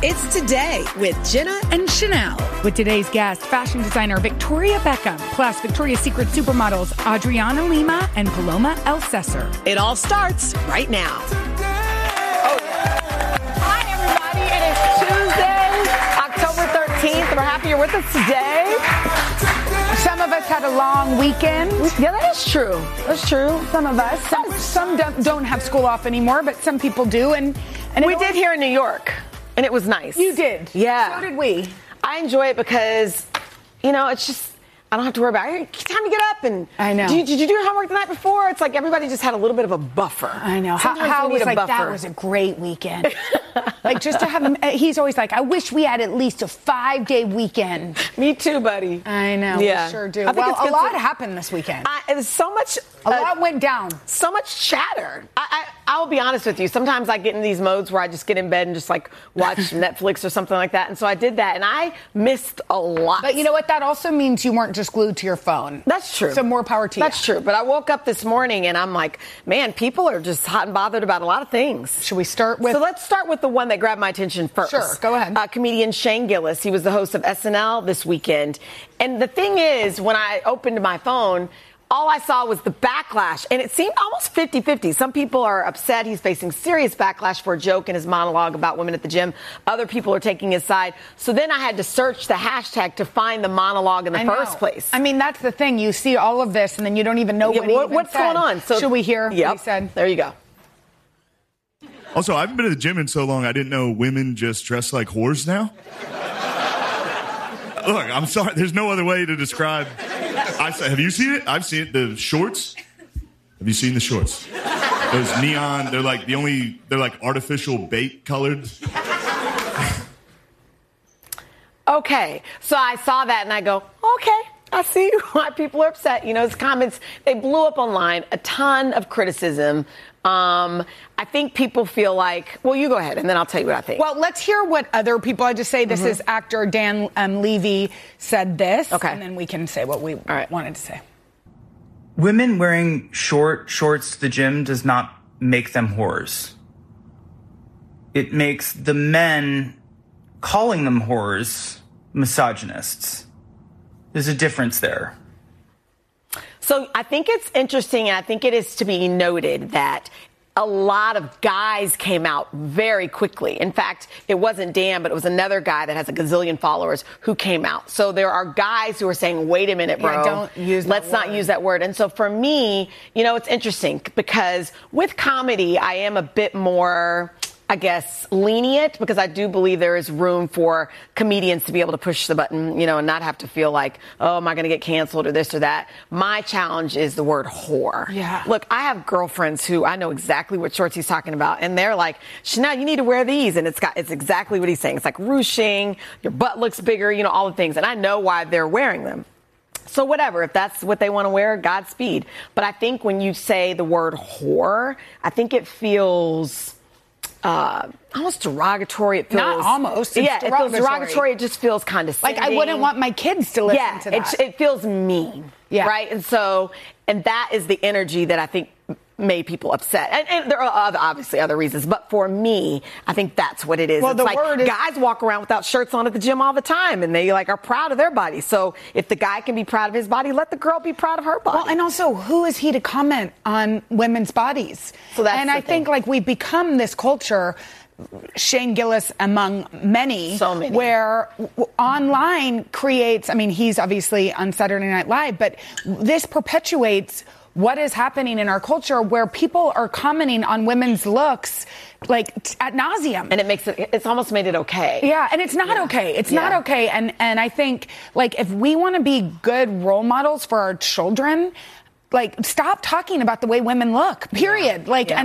It's Today with Jenna and Chanel. With today's guest, fashion designer Victoria Beckham, plus Victoria's Secret supermodels Adriana Lima and Paloma Elsesser. It all starts right now. Hi, everybody. It is Tuesday, October 13th. We're happy you're with us today. Some of us had a long weekend. Yeah, that is true. That's true. Some of us. Some don't have school off anymore, but some people do. And we did here in New York, and it was nice. You did? Yeah. So did we. I enjoy it because, it's just, I don't have to worry about it. Time to get up and I know. Did you do your homework the night before? It's like everybody just had a little bit of a buffer. I know. Sometimes How we was need a like, buffer. that was a great weekend. Like, just to have him, he's always like, I wish we had at least a 5-day weekend. Me too, buddy. I know. Yeah. We sure do. I think Well, it's a good lot happened this weekend. There's so much. A lot went down. So much chatter. I'll be honest with you. Sometimes I get in these modes where I just get in bed and just like watch Netflix or something like that. And so I did that, and I missed a lot. But you know what? That also means you weren't just glued to your phone. That's true. So more power to you. That's true. But I woke up this morning and I'm like, man, people are just hot and bothered about a lot of things. Should we start with? So let's start with the one that grabbed my attention first. Sure, go ahead. Comedian Shane Gillis. He was the host of SNL this weekend. And the thing is, when I opened my phone, all I saw was the backlash, and it seemed almost 50-50. Some people are upset he's facing serious backlash for a joke in his monologue about women at the gym. Other people are taking his side. So then I had to search the hashtag to find the monologue in the first place. I mean, that's the thing. You see all of this, and then you don't even know what's going on. So should we hear what he said? There you go. Also, I haven't been to the gym in so long, I didn't know women just dress like whores now. Look, I'm sorry. There's no other way to describe. Have you seen it? I've seen it. The shorts. Have you seen the shorts? Those neon. They're like they're like artificial bait colored. Okay. So I saw that and I go, okay. I see why people are upset. His comments, they blew up online. A ton of criticism. I think people feel like, well, you go ahead, and then I'll tell you what I think. Well, let's hear what other people had to say. This is actor Dan Levy said this. Okay. And then we can say what we wanted to say. Women wearing short shorts to the gym does not make them whores. It makes the men calling them whores misogynists. There's a difference there. So I think it's interesting, and I think it is to be noted that a lot of guys came out very quickly. In fact, it wasn't Dan, but it was another guy that has a gazillion followers who came out. So there are guys who are saying, wait a minute, bro. Yeah, don't use that Let's not use that word. And so for me, it's interesting because with comedy, I am a bit more, I guess, lenient, because I do believe there is room for comedians to be able to push the button, and not have to feel like, oh, am I going to get canceled or this or that? My challenge is the word whore. Yeah. Look, I have girlfriends who I know exactly what shorts he's talking about, and they're like, Chanel, you need to wear these. And it's exactly what he's saying. It's like ruching, your butt looks bigger, all the things. And I know why they're wearing them. So whatever, if that's what they want to wear, Godspeed. But I think when you say the word whore, I think it feels almost derogatory. It feels, not almost. It feels derogatory. It just feels condescending. Like I wouldn't want my kids to listen to that. It feels mean. Yeah. Right? And that is the energy that I think made people upset. And there are obviously other reasons. But for me, I think that's what it is. Well, it's like guys walk around without shirts on at the gym all the time, and they are proud of their body. So if the guy can be proud of his body, let the girl be proud of her body. Well, and also, who is he to comment on women's bodies? So that's I think we've become this culture, Shane Gillis among many, so many, where online creates, he's obviously on Saturday Night Live, but this perpetuates what is happening in our culture where people are commenting on women's looks like ad nauseum. And it's almost made it okay. Yeah, and it's not okay. It's not okay. And I think if we want to be good role models for our children, stop talking about the way women look, period. And